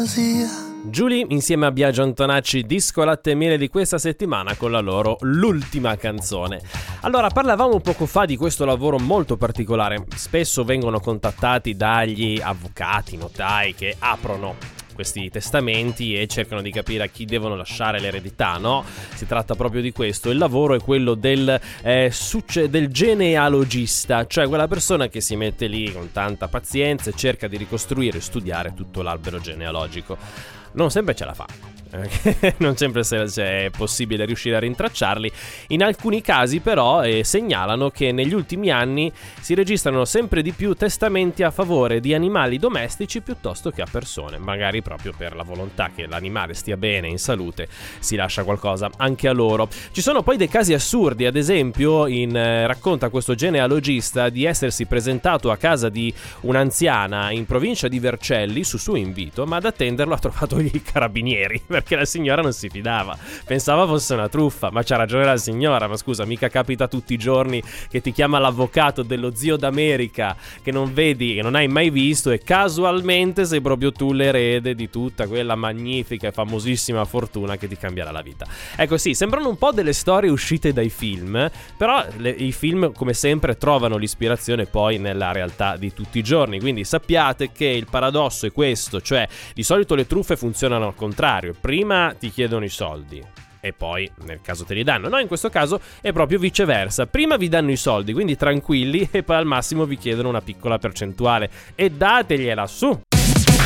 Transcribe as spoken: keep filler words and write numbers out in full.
fantasia. Giulia insieme a Biagio Antonacci, disco latte e miele di questa settimana con la loro L'ultima canzone. Allora, parlavamo poco fa di questo lavoro molto particolare. Spesso vengono contattati dagli avvocati, notai che aprono questi testamenti e cercano di capire a chi devono lasciare l'eredità, no? Si tratta proprio di questo. Il lavoro è quello del, eh, succe- del genealogista, cioè quella persona che si mette lì con tanta pazienza e cerca di ricostruire e studiare tutto l'albero genealogico. Non sempre ce la fa. Non sempre è possibile riuscire a rintracciarli. In alcuni casi però eh, segnalano che negli ultimi anni si registrano sempre di più testamenti a favore di animali domestici piuttosto che a persone, magari proprio per la volontà che l'animale stia bene, in salute, si lascia qualcosa anche a loro. Ci sono poi dei casi assurdi, ad esempio in, eh, racconta questo genealogista di essersi presentato a casa di un'anziana in provincia di Vercelli su suo invito, ma ad attenderlo ha trovato i carabinieri perché la signora non si fidava, pensava fosse una truffa. Ma c'ha ragione la signora, ma scusa, mica capita tutti i giorni che ti chiama l'avvocato dello zio d'America che non vedi, che non hai mai visto, e casualmente sei proprio tu l'erede di tutta quella magnifica e famosissima fortuna che ti cambierà la vita. Ecco, sì, sembrano un po' delle storie uscite dai film, però le, i film come sempre trovano l'ispirazione poi nella realtà di tutti i giorni, quindi sappiate che il paradosso è questo, cioè di solito le truffe funzionano al contrario. Prima ti chiedono i soldi e poi nel caso te li danno. No, in questo caso è proprio viceversa. Prima vi danno i soldi, quindi tranquilli, e poi al massimo vi chiedono una piccola percentuale e dategliela su,